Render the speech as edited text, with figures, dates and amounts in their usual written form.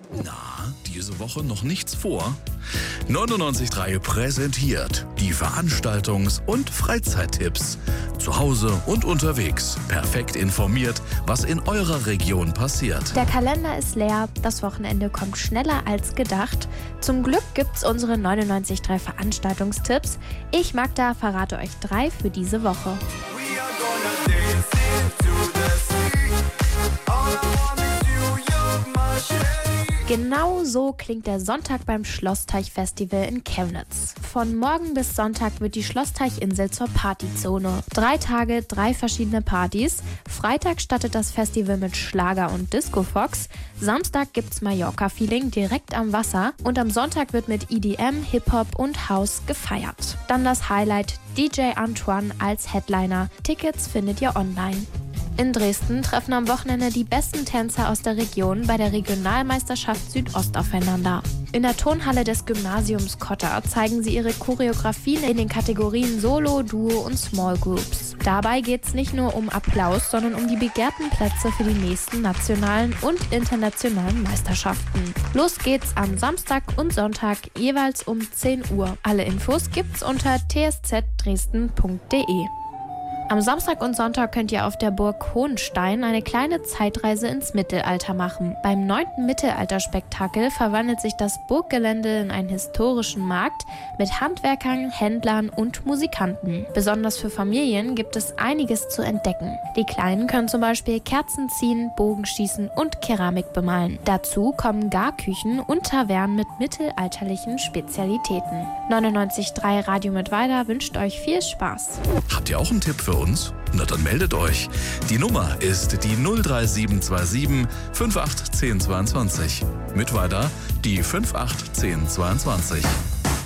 Na, diese Woche noch nichts vor? 99.3 präsentiert die Veranstaltungs- und Freizeittipps. Zu Hause und unterwegs. Perfekt informiert, was in eurer Region passiert. Der Kalender ist leer, das Wochenende kommt schneller als gedacht. Zum Glück gibt's unsere 99.3 Veranstaltungstipps. Ich, Magda, verrate euch 3 für diese Woche. Genau so klingt der Sonntag beim Schlossteich-Festival in Chemnitz. Von morgen bis Sonntag wird die Schlossteichinsel zur Partyzone. 3 Tage, 3 verschiedene Partys. Freitag startet das Festival mit Schlager und Disco-Fox. Samstag gibt's Mallorca-Feeling direkt am Wasser. Und am Sonntag wird mit EDM, Hip-Hop und House gefeiert. Dann das Highlight: DJ Antoine als Headliner. Tickets findet ihr online. In Dresden treffen am Wochenende die besten Tänzer aus der Region bei der Regionalmeisterschaft Südost aufeinander. In der Turnhalle des Gymnasiums Kotter zeigen sie ihre Choreografien in den Kategorien Solo, Duo und Small Groups. Dabei geht's nicht nur um Applaus, sondern um die begehrten Plätze für die nächsten nationalen und internationalen Meisterschaften. Los geht's am Samstag und Sonntag jeweils um 10 Uhr. Alle Infos gibt's unter tszdresden.de. Am Samstag und Sonntag könnt ihr auf der Burg Hohenstein eine kleine Zeitreise ins Mittelalter machen. Beim 9. Mittelalterspektakel verwandelt sich das Burggelände in einen historischen Markt mit Handwerkern, Händlern und Musikanten. Besonders für Familien gibt es einiges zu entdecken. Die Kleinen können zum Beispiel Kerzen ziehen, Bogenschießen und Keramik bemalen. Dazu kommen Garküchen und Tavernen mit mittelalterlichen Spezialitäten. 99.3 Radio Mittweida wünscht euch viel Spaß. Habt ihr auch einen Tipp für uns? Na dann meldet euch. Die Nummer ist die 03727 581022. Mittweida die 581022.